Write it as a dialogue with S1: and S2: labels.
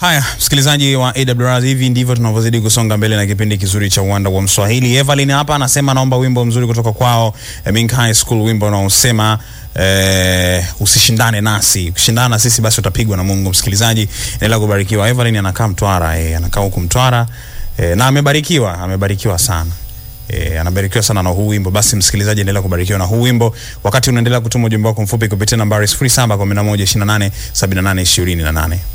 S1: Haya, msikilizaji wa AWR, hivi ndivyo tunavyozidi kusonga mbele na kipindi kizuri cha Uwanda wa Mswahili. Evelyn hapa anasema naomba wimbo mzuri kutoka kwao Mink High School, wimbo unaosema usishindane nasi. Ukishindana na sisi basi utapigwa na Mungu. Msikilizaji, endelea kubarikiwa. Evelyn anakaa Mtwara, anakaa huko Mtwara, na amebarikiwa sana. Anabarikiwa sana na huu wimbo. Basi msikilizaji, endelea kubarikiwa na huu wimbo wakati unaendelea kutuma ujumbe wako mfupi kupitia nambari 0711287828.